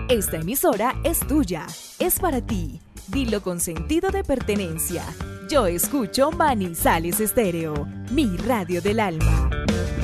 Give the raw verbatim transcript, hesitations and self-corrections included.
Esta emisora es tuya, es para ti. Dilo con sentido de pertenencia. Yo escucho Manizales Estéreo, mi radio del alma.